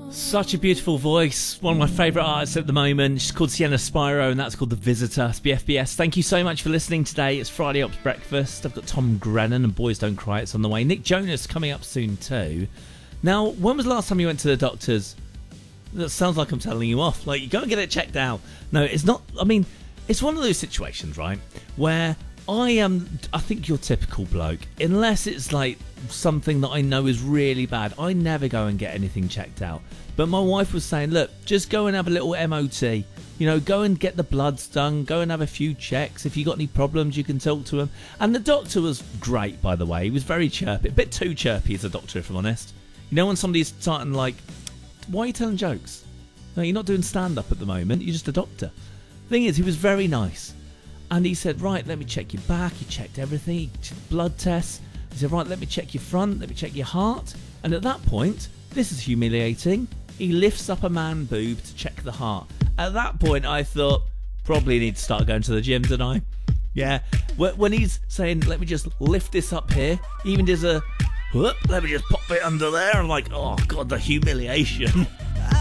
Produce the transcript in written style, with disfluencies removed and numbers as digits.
Such a beautiful voice. One of my favourite artists at the moment. She's called Sienna Spyro, and that's called The Visitor. It's BFBS. Thank you so much for listening today. It's Friday Ops Breakfast. I've got Tom Grennan and Boys Don't Cry. It's on the way. Nick Jonas coming up soon too. Now, when was the last time you went to the doctors? That sounds like I'm telling you off. Like, you go and get it checked out. No, it's not. I mean, it's one of those situations, right, where I think you're typical bloke. Unless it's like something that I know is really bad, I never go and get anything checked out. But my wife was saying, look, just go and have a little MOT. You know, go and get the bloods done. Go and have a few checks. If you got any problems, you can talk to him. And the doctor was great, by the way. He was very chirpy. A bit too chirpy as a doctor, if I'm honest. You know when somebody's starting like, why are you telling jokes? No, you're not doing stand-up at the moment. You're just a doctor. Thing is, he was very nice. And he said, right, let me check your back. He checked everything. He checked blood tests. He said, right, let me check your front. Let me check your heart. And at that point, this is humiliating. He lifts up a man boob to check the heart. At that point, I thought, probably need to start going to the gym, don't I? Yeah. When he's saying, let me just lift this up here, he even does a, let me just pop it under there. I'm like, oh, God, the humiliation.